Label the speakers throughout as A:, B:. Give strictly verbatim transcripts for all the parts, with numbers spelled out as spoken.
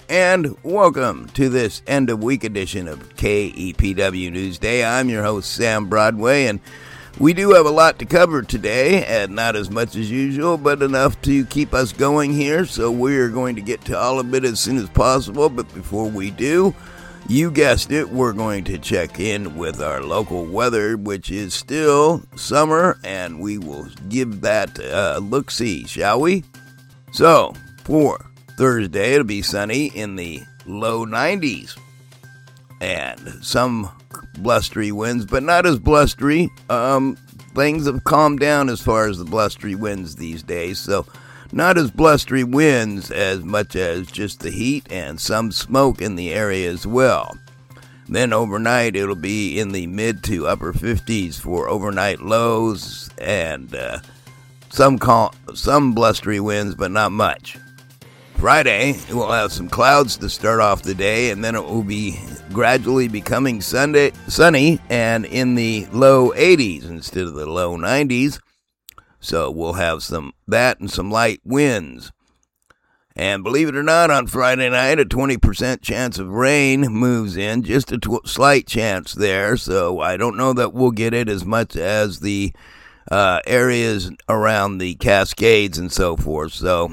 A: and welcome to this end-of-week edition of K E P W Newsday. I'm your host, Sam Broadway, and we do have a lot to cover today, and not as much as usual, but enough to keep us going here, so we're going to get to all of it as soon as possible. But before we do, you guessed it, we're going to check in with our local weather, which is still summer, and we will give that a look-see, shall we? So, for Thursday, it'll be sunny in the low nineties, and some blustery winds, but not as blustery. Um, things have calmed down as far as the blustery winds these days, so not as blustery winds as much as just the heat and some smoke in the area as well. Then overnight, it'll be in the mid to upper fifties for overnight lows, and uh, some cal- some blustery winds, but not much. Friday, we'll have some clouds to start off the day, and then it will be gradually becoming Sunday, sunny and in the low eighties instead of the low nineties. So we'll have some that and some light winds. And believe it or not, on Friday night, a twenty percent chance of rain moves in, just a tw- slight chance there. So I don't know that we'll get it as much as the uh, areas around the Cascades and so forth. So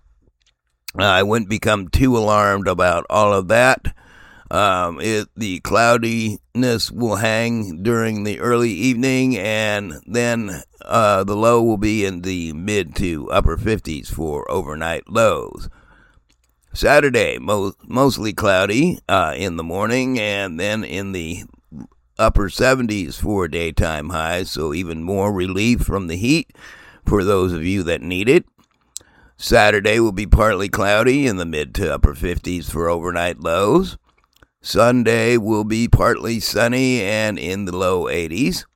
A: I wouldn't become too alarmed about all of that. Um, it, the cloudiness will hang during the early evening, and then uh, the low will be in the mid to upper fifties for overnight lows. Saturday, mo- mostly cloudy uh, in the morning, and then in the upper seventies for daytime highs, so even more relief from the heat for those of you that need it. Saturday will be partly cloudy in the mid to upper fifties for overnight lows. Sunday will be partly sunny and in the low eighties.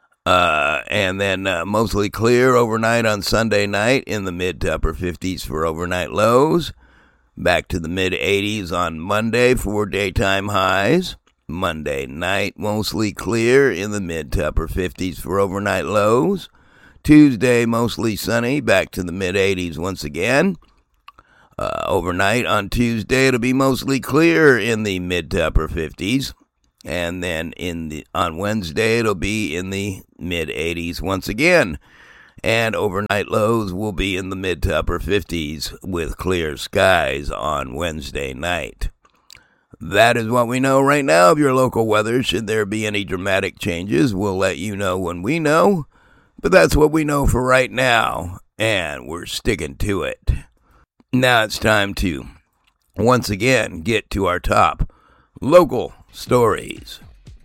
A: Uh, and then uh, mostly clear overnight on Sunday night in the mid to upper fifties for overnight lows. Back to the mid eighties on Monday for daytime highs. Monday night mostly clear in the mid to upper fifties for overnight lows. Tuesday mostly sunny, back to the mid eighties once again. Uh, overnight on Tuesday, it'll be mostly clear in the mid to upper fifties. And then in the on Wednesday, it'll be in the mid eighties once again. And overnight lows will be in the mid to upper fifties with clear skies on Wednesday night. That is what we know right now of your local weather. Should there be any dramatic changes, we'll let you know when we know. But that's what we know for right now, and we're sticking to it. Now it's time to, once again, get to our top local stories.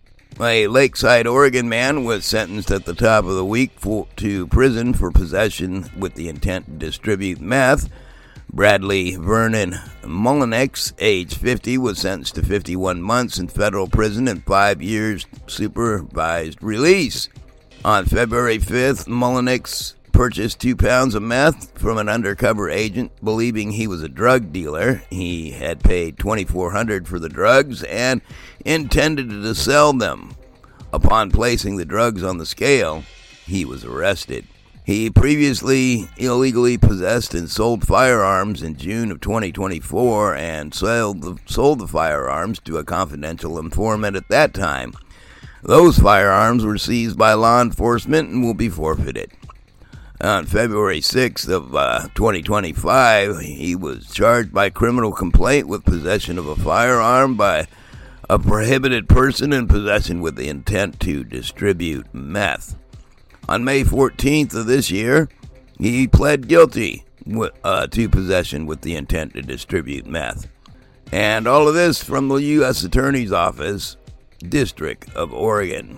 A: A Lakeside, Oregon man was sentenced at the top of the week for, to prison for possession with the intent to distribute meth. Bradley Vernon Mullenix, age fifty, was sentenced to fifty-one months in federal prison and five years supervised release. On February fifth, Mullenix purchased two pounds of meth from an undercover agent, believing he was a drug dealer. He had paid twenty-four hundred dollars for the drugs and intended to sell them. Upon placing the drugs on the scale, he was arrested. He previously illegally possessed and sold firearms in June of twenty twenty-four and sold the, sold the firearms to a confidential informant at that time. Those firearms were seized by law enforcement and will be forfeited. On February sixth of uh, twenty twenty-five, he was charged by criminal complaint with possession of a firearm by a prohibited person and possession with the intent to distribute meth. On May fourteenth of this year, he pled guilty uh, to possession with the intent to distribute meth. And all of this from the U S Attorney's Office, District of Oregon.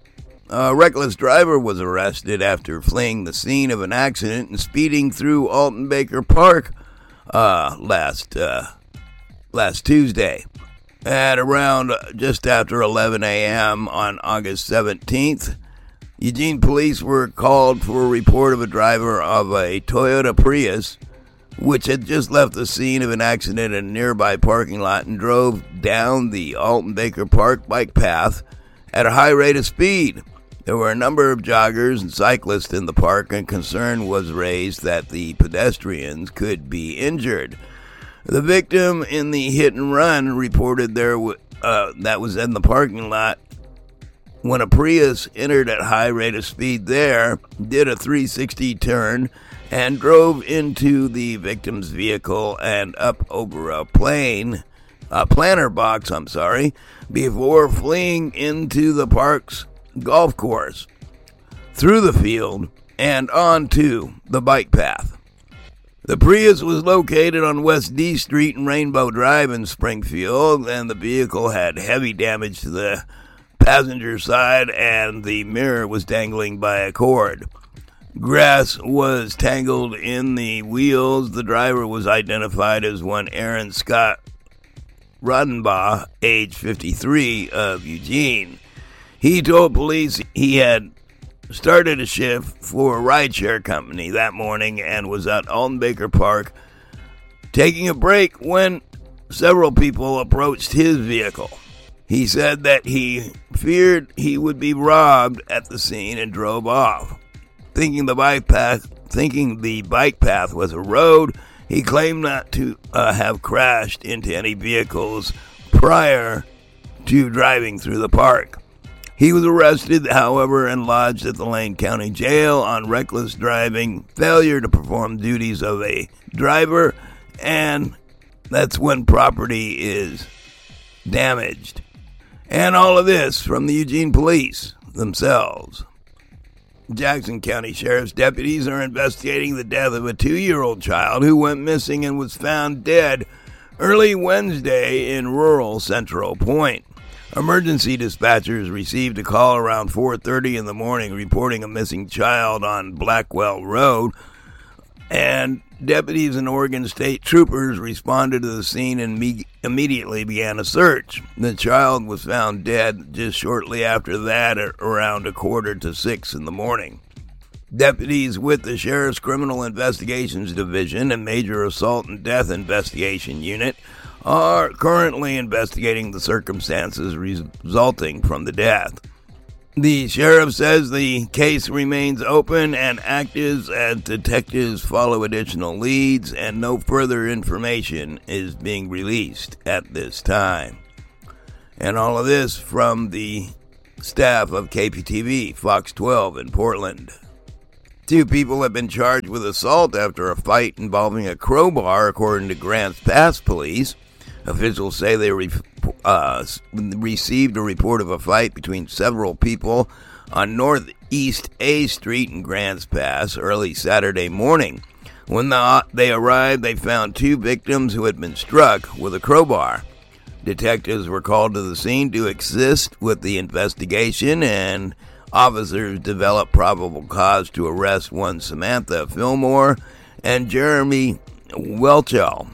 A: A reckless driver was arrested after fleeing the scene of an accident and speeding through Alton Baker Park uh, last uh, last Tuesday. At around just after eleven a.m. on August seventeenth, Eugene police were called for a report of a driver of a Toyota Prius, which had just left the scene of an accident in a nearby parking lot and drove down the Alton Baker Park bike path at a high rate of speed. There were a number of joggers and cyclists in the park, and concern was raised that the pedestrians could be injured. The victim in the hit and run reported there uh, that was in the parking lot when a Prius entered at high rate of speed there, did a three sixty turn, and drove into the victim's vehicle and up over a plane, a planter box, I'm sorry, before fleeing into the park's golf course, through the field, and onto the bike path. The Prius was located on West D Street and Rainbow Drive in Springfield, and the vehicle had heavy damage to the passenger side, and the mirror was dangling by a cord. Grass was tangled in the wheels. The driver was identified as one Aaron Scott Rodenbaugh, age fifty-three, of Eugene. He told police he had started a shift for a rideshare company that morning and was at Alton Baker Park taking a break when several people approached his vehicle. He said that he feared he would be robbed at the scene and drove off. Thinking the bike path, thinking the bike path was a road, he claimed not to uh, have crashed into any vehicles prior to driving through the park. He was arrested, however, and lodged at the Lane County Jail on reckless driving, failure to perform duties of a driver, and that's when property is damaged. And all of this from the Eugene Police themselves. Jackson County Sheriff's deputies are investigating the death of a two-year-old child who went missing and was found dead early Wednesday in rural Central Point. Emergency dispatchers received a call around four thirty in the morning reporting a missing child on Blackwell Road, and deputies and Oregon State troopers responded to the scene and me- immediately began a search. The child was found dead just shortly after that at around a quarter to six in the morning. Deputies with the Sheriff's Criminal Investigations Division and Major Assault and Death Investigation Unit are currently investigating the circumstances resulting from the death. The sheriff says the case remains open and active as detectives follow additional leads, and no further information is being released at this time. And all of this from the staff of K P T V, Fox twelve in Portland. Two people have been charged with assault after a fight involving a crowbar, according to Grants Pass Police. Officials say they re- uh, received a report of a fight between several people on Northeast A Street in Grants Pass early Saturday morning. When the, they arrived, they found two victims who had been struck with a crowbar. Detectives were called to the scene to assist with the investigation, and officers developed probable cause to arrest one Samantha Fillmore and Jeremy Welchel.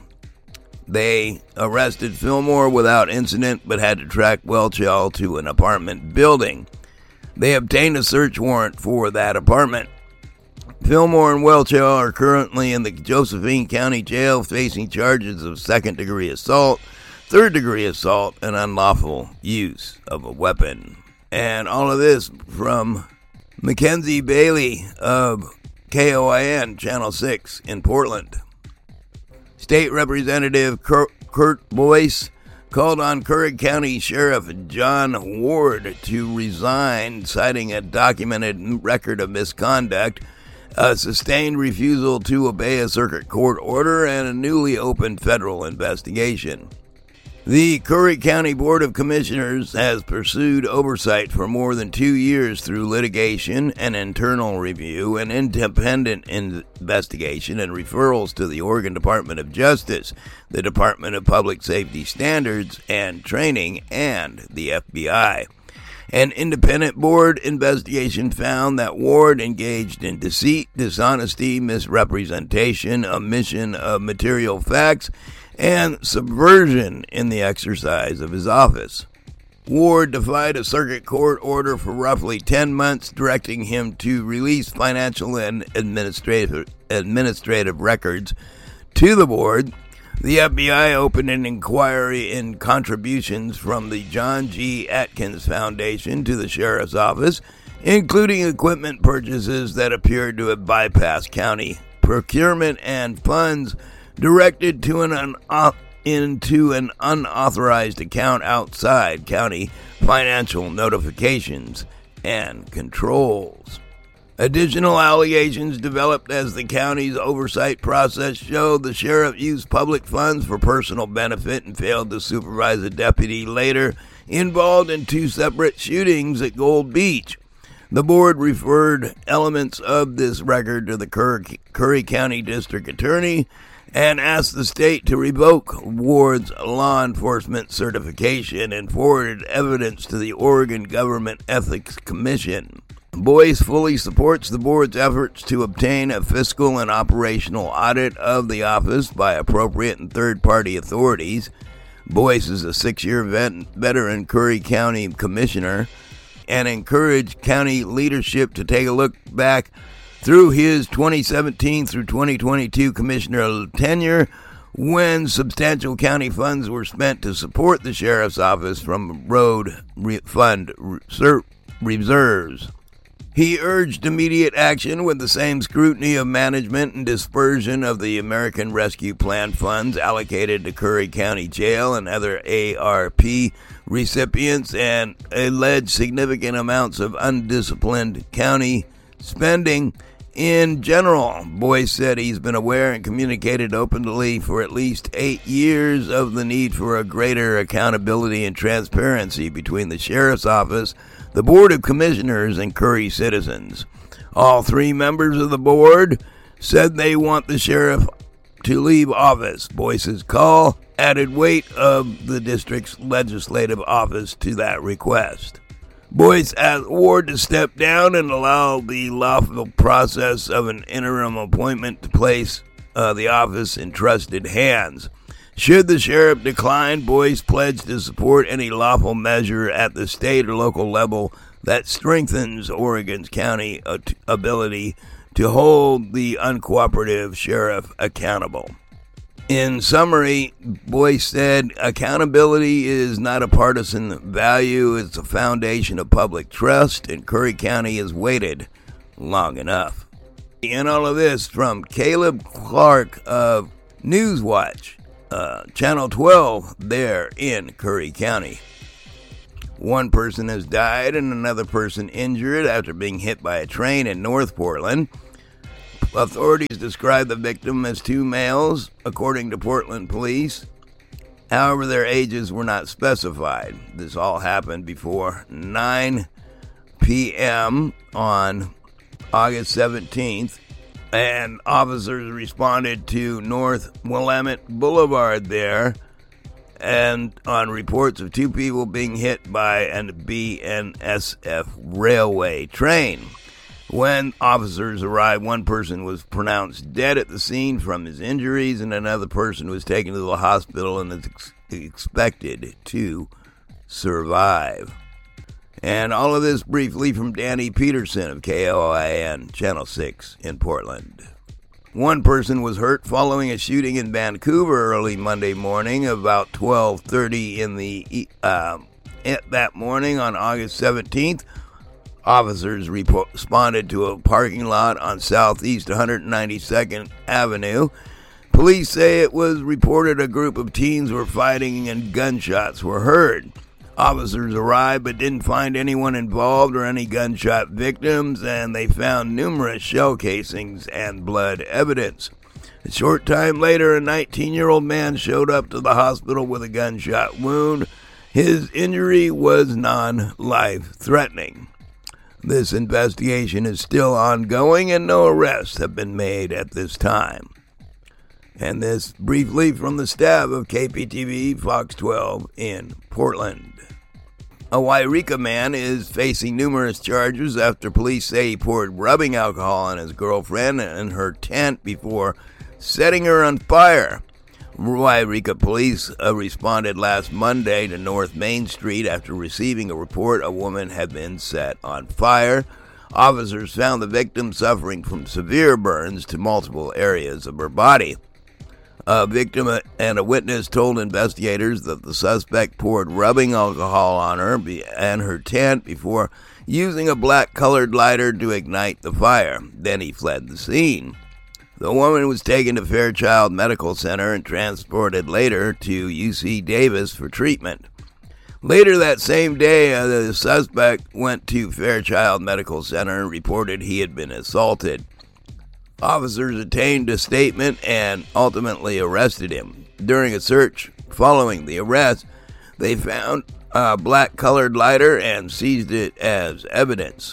A: They arrested Fillmore without incident, but had to track Welchel to an apartment building. They obtained a search warrant for that apartment. Fillmore and Welchel are currently in the Josephine County Jail facing charges of second-degree assault, third-degree assault, and unlawful use of a weapon. And all of this from Mackenzie Bailey of K O I N Channel six in Portland. State Representative Kurt Boyce called on Curry County Sheriff John Ward to resign, citing a documented record of misconduct, a sustained refusal to obey a circuit court order, and a newly opened federal investigation. The Curry County Board of Commissioners has pursued oversight for more than two years through litigation, an internal review, an independent investigation, and referrals to the Oregon Department of Justice, the Department of Public Safety Standards and Training, and the F B I. An independent board investigation found that Ward engaged in deceit, dishonesty, misrepresentation, omission of material facts, and subversion in the exercise of his office. Ward defied a circuit court order for roughly ten months, directing him to release financial and administrative, administrative records to the board. The F B I opened an inquiry in contributions from the John G. Atkins Foundation to the Sheriff's Office, including equipment purchases that appeared to have bypassed county procurement and funds directed to an un- into an unauthorized account outside county financial notifications and controls. Additional allegations developed as the county's oversight process showed the sheriff used public funds for personal benefit and failed to supervise a deputy later involved in two separate shootings at Gold Beach. The board referred elements of this record to the Curry County District Attorney and asked the state to revoke Ward's law enforcement certification and forwarded evidence to the Oregon Government Ethics Commission. Boyce fully supports the board's efforts to obtain a fiscal and operational audit of the office by appropriate and third-party authorities. Boyce is a six-year vet- veteran Curry County Commissioner and encouraged county leadership to take a look back through his twenty seventeen through twenty twenty-two commissioner tenure, when substantial county funds were spent to support the sheriff's office from road re- fund re- reserves. He urged immediate action with the same scrutiny of management and dispersion of the American Rescue Plan funds allocated to Curry County Jail and other A R P recipients, and alleged significant amounts of undisciplined county spending in general. Boyce said he's been aware and communicated openly for at least eight years of the need for a greater accountability and transparency between the sheriff's office, the Board of Commissioners, and Curry citizens. All three members of the board said they want the sheriff to leave office. Boyce's call added weight of the district's legislative office to that request. Boyce asked Ward to step down and allow the lawful process of an interim appointment to place uh, the office in trusted hands. Should the sheriff decline, Boyce pledged to support any lawful measure at the state or local level that strengthens Oregon's county ability to hold the uncooperative sheriff accountable. In summary, Boyce said, accountability is not a partisan value, it's a foundation of public trust, and Curry County has waited long enough. And all of this from Caleb Clark of Newswatch, uh, Channel twelve, there in Curry County. One person has died and another person injured after being hit by a train in North Portland. Authorities describe the victim as two males, according to Portland police. However, their ages were not specified. This all happened before nine p.m. on August seventeenth, and officers responded to North Willamette Boulevard there, and on reports of two people being hit by a B N S F railway train. When officers arrived, one person was pronounced dead at the scene from his injuries, and another person was taken to the hospital and is ex- expected to survive. And all of this briefly from Danny Peterson of K O I N, Channel six in Portland. One person was hurt following a shooting in Vancouver early Monday morning, about twelve thirty in the uh, that morning on August seventeenth. Officers responded to a parking lot on Southeast one hundred ninety-second Avenue. Police say it was reported a group of teens were fighting and gunshots were heard. Officers arrived but didn't find anyone involved or any gunshot victims, and they found numerous shell casings and blood evidence. A short time later, a nineteen-year-old man showed up to the hospital with a gunshot wound. His injury was non-life-threatening. This investigation is still ongoing and no arrests have been made at this time. And this briefly from the staff of K P T V Fox twelve in Portland. A Wairika man is facing numerous charges after police say he poured rubbing alcohol on his girlfriend and her tent before setting her on fire. Wairika police uh, responded last Monday to North Main Street after receiving a report a woman had been set on fire. Officers found the victim suffering from severe burns to multiple areas of her body. A victim and a witness told investigators that the suspect poured rubbing alcohol on her and her tent before using a black-colored lighter to ignite the fire. Then he fled the scene. The woman was taken to Fairchild Medical Center and transported later to U C Davis for treatment. Later that same day, uh, the suspect went to Fairchild Medical Center and reported he had been assaulted. Officers obtained a statement and ultimately arrested him. During a search following the arrest, they found a black-colored lighter and seized it as evidence.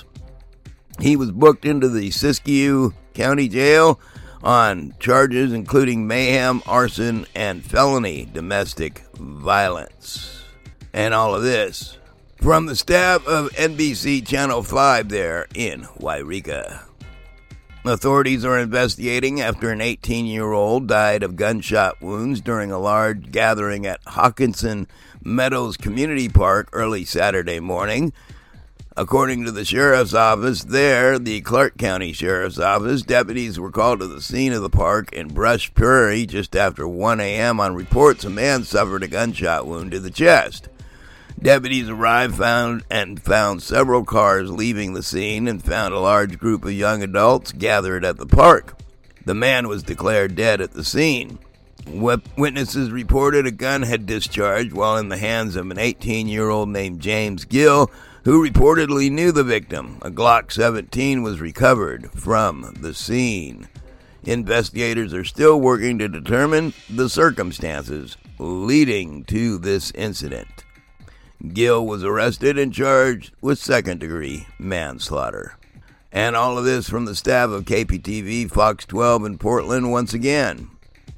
A: He was booked into the Siskiyou County Jail on charges including mayhem, arson, and felony domestic violence. And all of this from the staff of N B C Channel five there in Wairika. Authorities are investigating after an eighteen-year-old died of gunshot wounds during a large gathering at Hawkinson Meadows Community Park early Saturday morning. According to the sheriff's office there, the Clark County Sheriff's Office, deputies were called to the scene of the park in Brush Prairie just after one a.m. on reports a man suffered a gunshot wound to the chest. Deputies arrived found and found several cars leaving the scene and found a large group of young adults gathered at the park. The man was declared dead at the scene. Witnesses reported a gun had discharged while in the hands of an eighteen-year-old named James Gill, who reportedly knew the victim. A Glock seventeen was recovered from the scene. Investigators are still working to determine the circumstances leading to this incident. Gill was arrested and charged with second-degree manslaughter. And all of this from the staff of K P T V Fox twelve in Portland once again.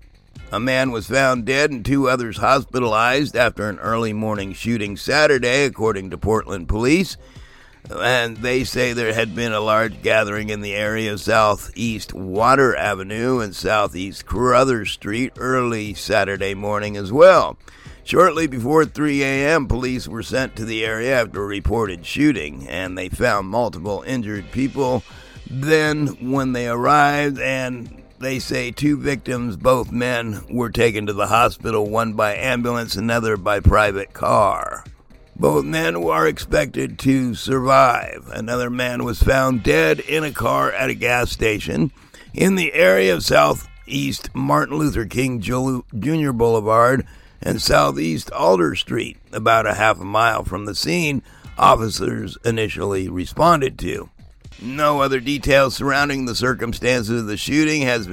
A: A man was found dead and two others hospitalized after an early morning shooting Saturday, according to Portland police. And they say there had been a large gathering in the area of Southeast Water Avenue and Southeast Carruthers Street early Saturday morning as well. Shortly before three a.m., police were sent to the area after a reported shooting, and they found multiple injured people. Then, when they arrived, and they say two victims, both men, were taken to the hospital, one by ambulance, another by private car. Both men are expected to survive. Another man was found dead in a car at a gas station in the area of Southeast Martin Luther King Junior Boulevard and Southeast Alder Street, about a half a mile from the scene officers initially responded to. No other details surrounding the circumstances of the shooting has been